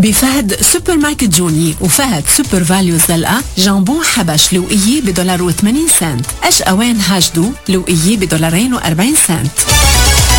بفهد سوبر ماركت جوني وفهد سوبر فاليو الزلقة جامبون حبش لوقية $1.80. أش أوان هاجدو لوقية $2.40.